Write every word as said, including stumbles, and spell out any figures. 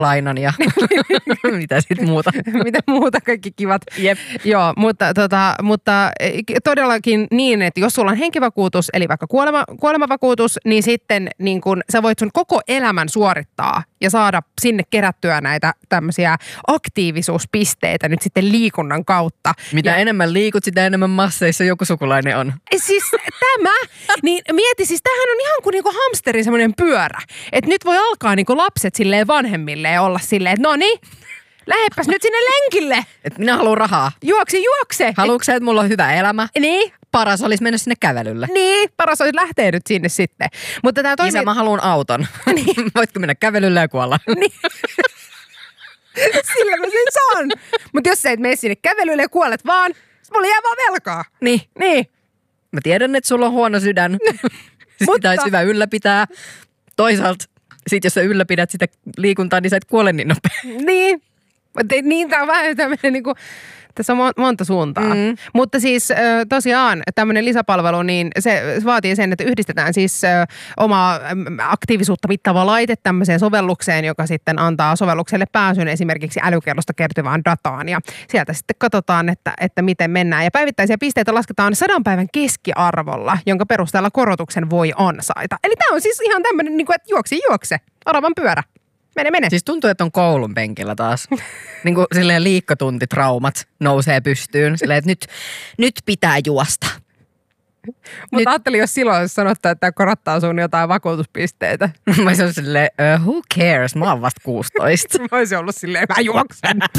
lainan ja mitä sitten muuta. Mitä muuta, kaikki kivat. Jep. Joo, mutta, tota, mutta todellakin niin, että jos sulla on henkivakuutus, eli vaikka kuolema, kuolemavakuutus, niin sitten niin kun, sä voit sun koko elämän suorittaa ja saada sinne kerättyä näitä tämmöisiä aktiivisuuspisteitä nyt sitten liikunnan kautta. Mitä ja, enemmän liikut, sitä enemmän masseissa joku sukulainen on. Siis tämä, niin mieti, siis tämähän on ihan kuin niinku hamsterin semmoinen pyörä. Että nyt voi alkaa niinku lapset silleen vanhemmille olla silleen, että no niin, lähepäs nyt sinne lenkille. Et minä haluan rahaa. Juokse, juokse. Haluatko sä, että mulla on hyvä elämä? Niin. Paras olisi mennä sinne kävelylle. Niin, paras olisi lähteä nyt sinne sitten. Mutta tää toimi... Isä, mä haluan auton. Niin. Voitko mennä kävelylle ja kuolla? Niin. Sillä mä sen saan. Mutta jos sä et mene sinne kävelylle ja kuolet vaan, mulla jää vaan velkaa. Niin. Niin. Mä tiedän, että sulla on huono sydän. Sitä Mutta... olisi hyvä ylläpitää. Toisaalta, sit jos sä ylläpidät sitä liikuntaa, niin sä et kuole niin nopeasti. Niin. Niin, tää on vähän tämmöinen niinku... Tässä on monta suuntaa. Mm. Mutta siis tosiaan tämmöinen lisäpalvelu, niin se vaatii sen, että yhdistetään siis oma aktiivisuutta mittaava laite tämmöiseen sovellukseen, joka sitten antaa sovellukselle pääsyn esimerkiksi älykellosta kertyvään dataan. Ja sieltä sitten katsotaan, että, että miten mennään. Ja päivittäisiä pisteitä lasketaan sadan päivän keskiarvolla, jonka perusteella korotuksen voi ansaita. Eli tämä on siis ihan tämmöinen, niin kuin, että juoksi juokse, aravan pyörä. Mene, mene. Siis tuntuu, että on koulun penkillä taas. Niin kuin silleen liikkatuntitraumat nousee pystyyn. Silleen, että nyt, nyt pitää juosta. Mutta ajattelin, jos silloin olisi sanottu, että tämä korottaa sun jotain vakuutuspisteitä. Mä olisin silleen, uh, who cares? Mä oon vasta kuusitoista. Mä olisin ollut silleen, mä juoksen.